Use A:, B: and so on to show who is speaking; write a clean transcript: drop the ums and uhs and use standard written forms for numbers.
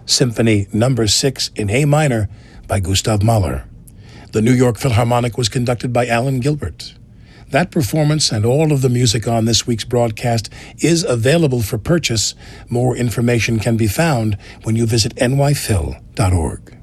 A: Symphony No. 6 in A minor by Gustav Mahler. The New York Philharmonic was conducted by Alan Gilbert. That performance and all of the music on this week's broadcast is available for purchase. More information can be found when you visit nyphil.org.